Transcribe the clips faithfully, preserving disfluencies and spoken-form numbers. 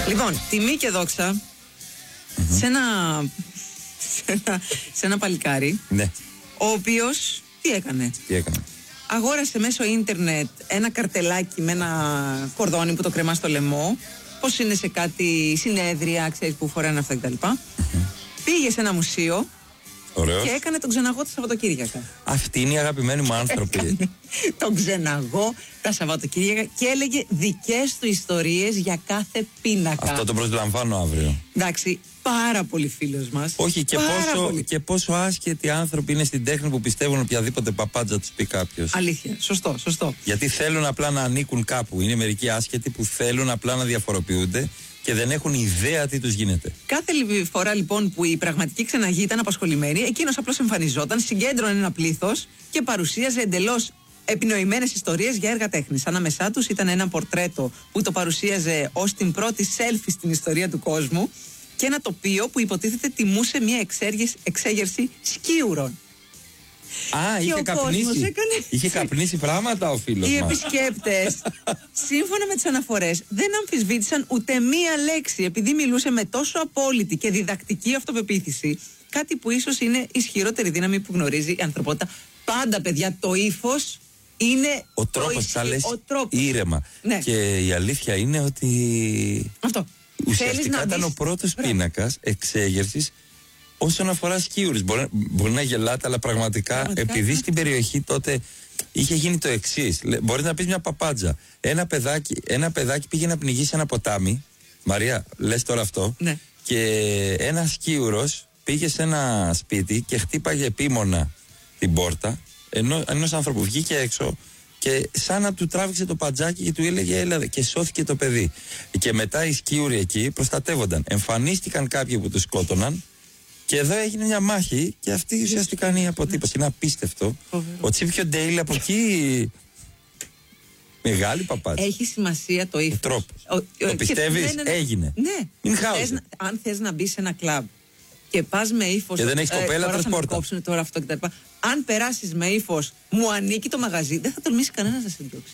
Λοιπόν, τιμή και δόξα mm-hmm. σε, ένα, σε, ένα, σε ένα παλικάρι, ναι. ο οποίος τι έκανε. Τι έκανε. Αγόρασε μέσω ίντερνετ ένα καρτελάκι με ένα κορδόνι που το κρεμά στο λαιμό. Πώς είναι σε κάτι συνέδρια, ξέρεις, που φοράνε αυτά κτλ. Mm-hmm. Πήγε σε ένα μουσείο. Ωραίος. Και έκανε τον ξεναγώ τα Σαββατοκύριακα. Αυτοί είναι οι αγαπημένοι μου άνθρωποι. Τον ξεναγώ τα Σαββατοκύριακα και έλεγε δικές του ιστορίες για κάθε πίνακα. Αυτό το προσλαμβάνω αύριο. Εντάξει, πάρα πολύ φίλος μας. Όχι, και πόσο, και πόσο άσχετοι άνθρωποι είναι στην τέχνη που πιστεύουν οποιαδήποτε παπάντζα τους πει κάποιος. Αλήθεια, σωστό, σωστό. Γιατί θέλουν απλά να ανήκουν κάπου. Είναι μερικοί άσχετοι που θέλουν απλά να διαφοροποιούνται και δεν έχουν ιδέα τι τους γίνεται. Κάθε φορά λοιπόν που η πραγματική ξεναγή ήταν απασχολημένη, εκείνος απλώς εμφανιζόταν, συγκέντρωνε ένα πλήθος και παρουσίαζε εντελώς επινοημένες ιστορίες για έργα τέχνης. Ανάμεσά τους ήταν ένα πορτρέτο που το παρουσίαζε ως την πρώτη selfie στην ιστορία του κόσμου και ένα τοπίο που υποτίθεται τιμούσε μια εξέγερση σκίουρων. Α, είχε καπνίσει. Έκανε... είχε καπνίσει πράγματα ο φίλος Οι μας. επισκέπτες, σύμφωνα με τις αναφορές, δεν αμφισβήτησαν ούτε μία λέξη, επειδή μιλούσε με τόσο απόλυτη και διδακτική αυτοπεποίθηση. Κάτι που ίσως είναι ισχυρότερη δύναμη που γνωρίζει η ανθρωπότητα. Πάντα, παιδιά, το ύφος είναι ο τρόπος, ισχύ, θα λες ο τρόπος. Ήρεμα. Ναι. Και η αλήθεια είναι ότι αυτό. ουσιαστικά ήταν ο πρώτος πίνακας εξέγερσης όσον αφορά σκίουρες. Μπορεί, μπορεί να γελάτε, αλλά πραγματικά, πραγματικά επειδή στην περιοχή τότε είχε γίνει το εξής. Μπορεί να πεις μια παπάντζα. Ένα παιδάκι, ένα παιδάκι πήγε να πνιγεί σε ένα ποτάμι. Μαρία, λες τώρα αυτό. Ναι. Και ένας σκίουρος πήγε σε ένα σπίτι και χτύπαγε επίμονα την πόρτα ενώ, ενός άνθρωπου. Βγήκε έξω και σαν να του τράβηξε το παντζάκι και του έλεγε έλα, και σώθηκε το παιδί. Και μετά οι σκίουροι εκεί προστατεύονταν. Εμφανίστηκαν κάποιοι που τους σκότωναν. Και εδώ έγινε μια μάχη και αυτή ουσιαστικά είναι η αποτύπωση. Είναι απίστευτο. Ο Τσίπιο Ντέιλ από εκεί. Μεγάλη παπάτσα. Έχει σημασία το ύφος. Ο τρόπος. Το πιστεύεις, ναι, ναι, έγινε. Ναι. Θες, αν θες να μπεις σε ένα κλαμπ και πας με ύφος. Και δεν έχεις κοπέλα, τρως πόρτα. Κόψουν τώρα αυτό κτλ. Αν περάσεις με ύφος, μου ανήκει το μαγαζί, δεν θα τολμήσει κανένας να σε διώξει.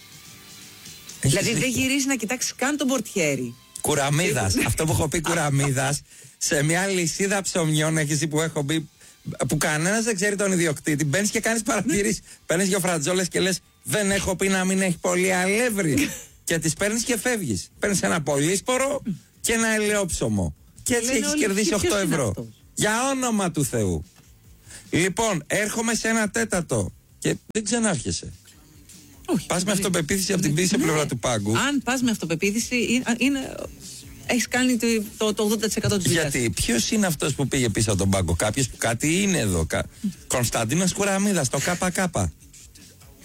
Δηλαδή δεν γυρίζει να κοιτάξει καν τον πορτιέρι. Κουραμίδας. Αυτό που έχω πει κουραμίδας. Σε μια λυσίδα ψωμιών έχεις που έχω μπει, που κανένας δεν ξέρει τον ιδιοκτήτη. Μπαίνεις και κάνεις παρατηρήσεις. Παίρνεις δύο φρατζόλες και λες δεν έχω πει να μην έχει πολύ αλεύρι. Και τις παίρνεις και φεύγεις. Παίρνεις ένα πολύσπορο και ένα ελαιόψωμο. Και έτσι έχεις κερδίσει οκτώ ευρώ. Για όνομα του Θεού. Λοιπόν, έρχομαι σε ένα τέταρτο και δεν ξανάρχεσαι. Πας με αυτοπεποίθηση από την πίσω ναι. πλευρά του πάγκου. Αν πας με αυτοπεποίθηση, είναι, έχεις κάνει το, το, το ογδόντα τοις εκατό της δουλειάς. Γιατί, ποιος είναι αυτός που πήγε πίσω από τον πάγκο? Κάποιος που κάτι είναι εδώ. Κα... Κωνσταντίνος Κουραμίδας, το ΚΚ.